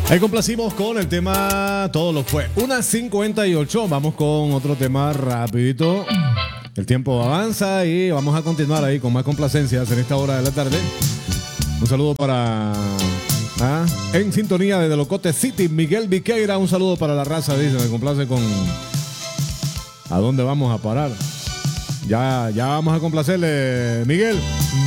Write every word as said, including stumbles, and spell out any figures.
Ahí complacimos con el tema Todo lo fue. una cincuenta y ocho. Vamos con otro tema rapidito. El tiempo avanza y vamos a continuar ahí con más complacencias en esta hora de la tarde. Un saludo para... ¿ah? En sintonía desde Locote City, Miguel Viqueira. Un saludo para la raza, dice. Me complace con... ¿A dónde vamos a parar? Ya, ya vamos a complacerle, Miguel.